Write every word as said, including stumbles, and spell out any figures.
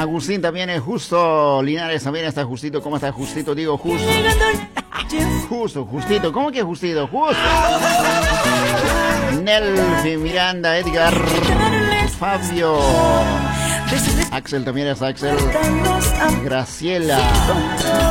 Agustín también es justo. Linares también está justito. ¿Cómo está justito? Digo justo. Justo, justito. ¿Cómo que justito? Justo. Nelfi, Miranda, Edgar, Fabio. Axel también es Axel. Graciela.